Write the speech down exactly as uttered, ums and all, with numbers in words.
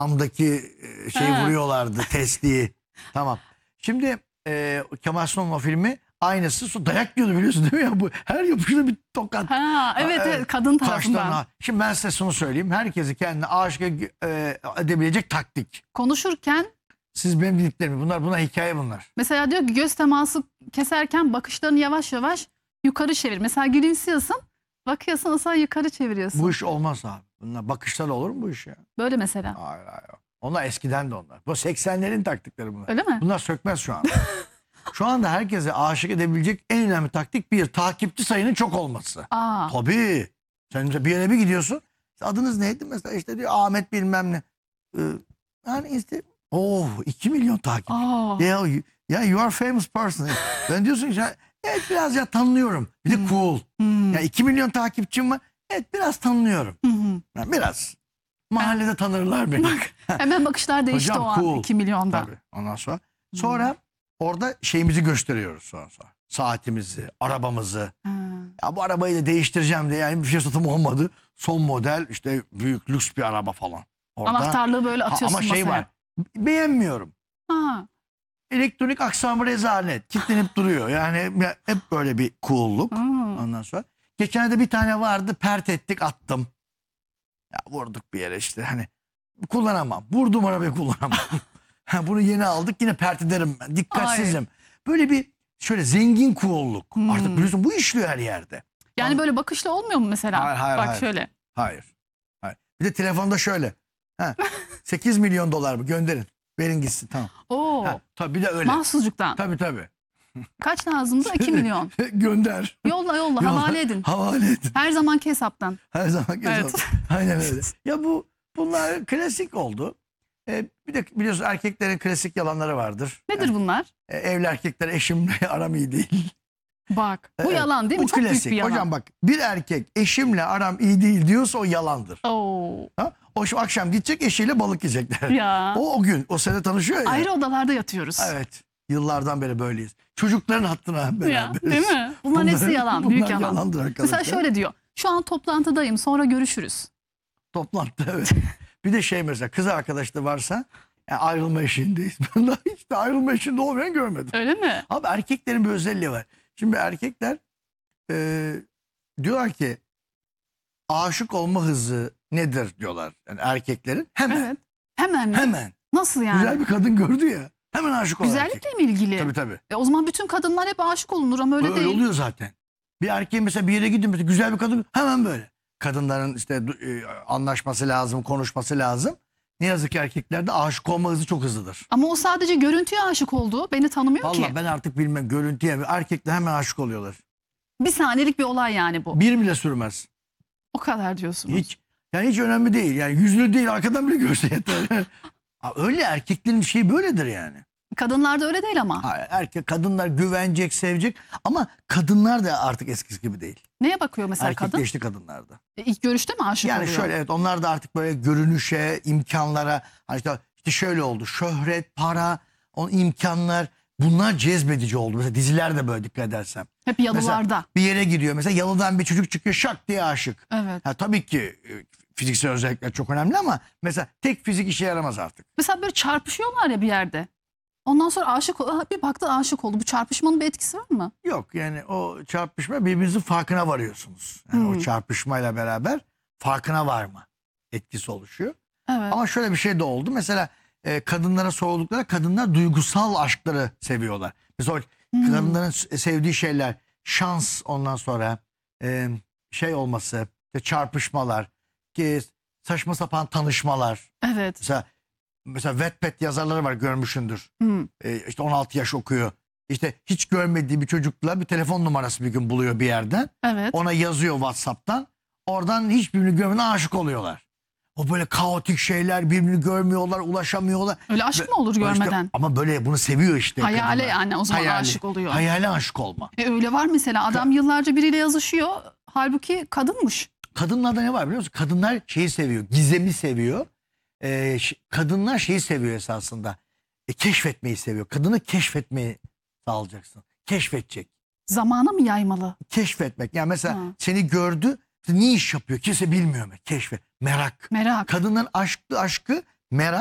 Amdaki e, şeyi Ha. vuruyorlardı, testiyi. Tamam. Şimdi e, Kemal Sunal'ın o filmi aynısı. Su- Dayak yiyordu biliyorsun değil mi ya? Bu her yapışında bir tokat. Ha, evet, Ha, evet, kadın tarafından. Kaşlarına. Şimdi ben size şunu söyleyeyim. Herkesi kendine aşık e, edebilecek taktik. Konuşurken Siz benim bildiklerimi. Bunlar buna hikaye bunlar. mesela diyor ki göz teması keserken bakışlarını yavaş yavaş yukarı çevir. Mesela gülümsüyorsun, bakıyorsun sonra yukarı çeviriyorsun. Bu iş olmaz abi. Bunlar bakışlar olur mu bu iş ya? Böyle mesela. Hayır hayır. Onlar eskiden de onlar. Bu seksenlerin taktikleri bunlar. Öyle mi? Bunlar sökmez şu anda. Şu anda herkese aşık edebilecek en önemli taktik bir takipçi sayının çok olması. Aa. Tabii. Sen mesela bir yere bir gidiyorsun. İşte adınız neydi mesela işte diyor Ahmet bilmem ne. Ee, yani işte oh iki milyon takipçi. Aa. Ya, ya you are famous person. Ben diyorsun ki evet biraz ya tanınıyorum. Bir de Hmm. cool. Hmm. Ya iki milyon takipçim var. Evet biraz tanınıyorum. Hı hı. Yani biraz. Mahallede tanırlar beni. Hemen bakışlar değişti Hocam, o an cool. iki milyonda. Tabii. Ondan sonra. Sonra orada şeyimizi gösteriyoruz sonra, sonra. Saatimizi, arabamızı. Ha. Ya bu arabayı da değiştireceğim diye yani bir fırsatım olmadı. Son model işte büyük lüks bir araba falan. Orada. Anahtarlığı böyle Ha, atıyorsun ama şey masaya. var. Beğenmiyorum. Ha. Elektronik aksam rezalet. Kilitlenip duruyor. Yani hep böyle bir cool'luk. Hmm. Ondan sonra. Geçen de bir tane vardı. Pert ettik attım. Ya vurduk bir yere işte hani. Kullanamam. Vurdum arabayı kullanamam. Ha, bunu yeni aldık yine pert ederim ben. Dikkatsizim. Böyle bir şöyle zengin cool'luk. Hmm. Artık biliyorsun bu işliyor her yerde. Yani Anladın? böyle bakışla olmuyor mu mesela? Hayır, hayır, Bak hayır. şöyle. Hayır. Hayır. Bir de telefonda şöyle. Ha, sekiz milyon dolar mı gönderin. Verin gitsin tamam. Oo. Ha, tabii bir de öyle. Mahsuscuktan. Tabii tabii. Kaç lazımdı? iki milyon. Gönder. Yolla yolla Yolla, havale edin. Havale edin. Her zamanki hesaptan. Her zaman Evet. evet. Aynen öyle. Ya bu bunlar klasik oldu. Ee, bir de biliyorsun erkeklerin klasik yalanları vardır. Nedir Yani, bunlar? e, evli erkekler eşimle aram iyi değil. Bak. Bu Evet, yalan değil mi? Bu Çok büyük klasik. bir yalan. Hocam bak bir erkek eşimle aram iyi değil diyorsa o yalandır. Oo. Ha? O şu akşam gidecek eşiyle balık yiyecekler. Ya. O o gün o sene tanışıyor ya. Ayrı odalarda yatıyoruz. Evet. Yıllardan beri böyleyiz. Çocukların hattına beraberiz. Ya, değil mi? Bunların hepsi yalan. Büyük bunlar yalan. yalandır arkadaşlar. Mesela şöyle diyor. Şu an toplantıdayım sonra görüşürüz. Toplantıda evet. Bir de şey mesela kız arkadaş da varsa yani ayrılma eşiğindeyiz. Ben daha hiç de ayrılma eşiğinde olmayan görmedim. Öyle mi? Abi erkeklerin bir özelliği var. Şimdi erkekler e, diyorlar ki aşık olma hızı nedir diyorlar. Yani erkeklerin hemen. Evet. Hemen mi? Hemen. Nasıl yani? Güzel bir kadın gördü ya. Hemen aşık olan erkek. Güzellikle mi ilgili? Tabii tabii. E o zaman bütün kadınlar hep aşık olunur ama öyle, Öyle, değil. oluyor zaten. Bir erkeğin mesela bir yere gidiyor mesela güzel bir kadın hemen böyle. Kadınların işte e, anlaşması lazım, konuşması lazım. Ne yazık ki erkeklerde aşık olma hızı çok hızlıdır. Ama o sadece görüntüye aşık oldu. Beni tanımıyor ki. Vallahi ben artık bilmem görüntüye mi erkekler hemen aşık oluyorlar. Bir saniyelik bir olay yani bu. Bir bile sürmez. O kadar diyorsunuz. Hiç yani hiç önemli değil. Yani yüzlü değil arkadan bile görse yeter. Ha, öyle erkeklerin şeyi böyledir yani. Kadınlarda öyle değil ama. Ha, erkek kadınlar güvenecek, sevecek ama kadınlar da artık eskisi gibi değil. Neye bakıyor mesela kadın? Erkekleşti kadınlarda. E, İlk görüşte mi aşık Yani oluyor? şöyle evet onlar da artık böyle görünüşe, imkanlara hani işte, işte şöyle oldu. Şöhret, para, o imkanlar bunlar cezbedici oldu. Mesela diziler de böyle dikkat edersem. Hep yalılarda. Mesela bir yere gidiyor. Mesela yalıdan bir çocuk çıkıyor şak diye aşık. Evet. Ha, tabii ki e, fiziksel özellikler çok önemli ama mesela tek fizik işe yaramaz artık. Mesela böyle çarpışıyorlar ya bir yerde. Ondan sonra aşık oldu. Bir baktı aşık oldu. Bu çarpışmanın bir etkisi var mı? Yok yani o çarpışma birbirinizin farkına varıyorsunuz. Yani Hmm. o çarpışmayla beraber farkına varma etkisi oluşuyor. Evet. Ama şöyle bir şey de oldu. Mesela e, kadınlara sordukları kadınlar duygusal aşkları seviyorlar. Mesela o Hmm. kadınların s- sevdiği şeyler şans ondan sonra e, şey olması işte çarpışmalar ki saçma sapan tanışmalar. Evet. Mesela mesela Wattpad yazarları var görmüşsündür. Hmm. E, işte on altı yaş okuyor. İşte hiç görmediği bir çocukla bir telefon numarası bir gün buluyor bir yerden. Evet. Ona yazıyor WhatsApp'tan. Oradan hiçbirini görmeden aşık oluyorlar. O böyle kaotik şeyler birbirini görmüyorlar, ulaşamıyorlar. Öyle aşk Ve- mı olur işte- görmeden? ama böyle bunu seviyor işte. Hayale kadınlar. yani o zaman Hayali. aşık oluyor. Hayale aşık olma. E öyle var mesela adam yıllarca biriyle yazışıyor. Halbuki kadınmış. Kadınlarda ne var biliyor musun? Kadınlar şeyi seviyor, gizemi seviyor. Ee, ş- kadınlar şeyi seviyor esasında. E, keşfetmeyi seviyor. Kadını keşfetmeyi sağlayacaksın. Keşfedecek. Zamana mı yaymalı? Keşfetmek. Yani mesela Ha. seni gördü. Ne iş yapıyor? Kimse bilmiyor mu? Keşfet. Merak. Merak. Kadınların aşkı aşkı Merak